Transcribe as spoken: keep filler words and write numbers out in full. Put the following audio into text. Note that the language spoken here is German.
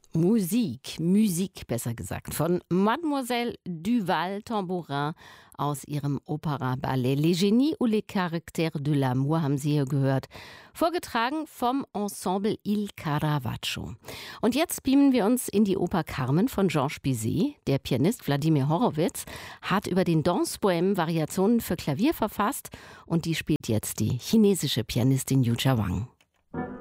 Musik, Musik besser gesagt, von Mademoiselle Duval Tambourin aus ihrem Opera-Ballet Les Génies ou les Caractères de l'amour haben Sie hier gehört, vorgetragen vom Ensemble Il Caravaggio. Und jetzt beamen wir uns in die Oper Carmen von Georges Bizet. Der Pianist Wladimir Horowitz hat über den Danse-Poème Variationen für Klavier verfasst und die spielt jetzt die chinesische Pianistin Yu Jia Wang.